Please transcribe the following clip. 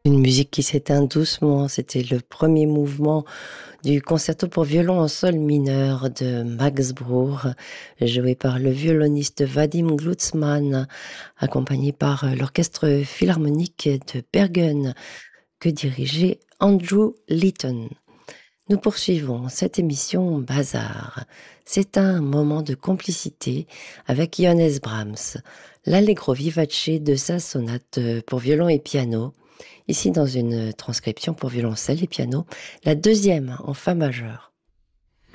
Une musique qui s'éteint doucement, c'était le premier mouvement du concerto pour violon en sol mineur de Max Bruch, joué par le violoniste Vadim Glucksmann, accompagné par l'orchestre philharmonique de Bergen, que dirigeait Andrew Litton. Nous poursuivons cette émission Bazar. C'est un moment de complicité avec Johannes Brahms, l'Allegro vivace de sa sonate pour violon et piano, ici dans une transcription pour violoncelle et piano, la deuxième en fa majeur.